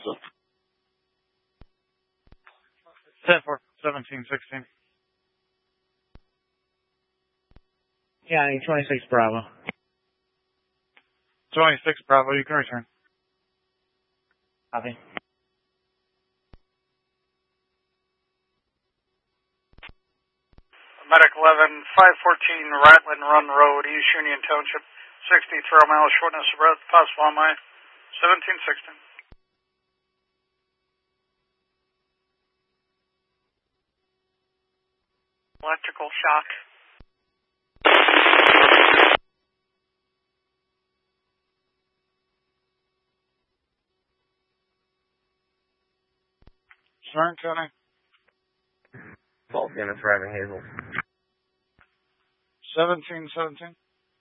10-4, 17-16. Yeah, I need 26 Bravo. 26 Bravo, you can return. Copy. Medic 11, 514 Ratlin Run Road, East Union Township, 63 miles, shortness of breath, possible on my 1716. Electrical shock. Smart County. False units arriving Hazel. 17-17.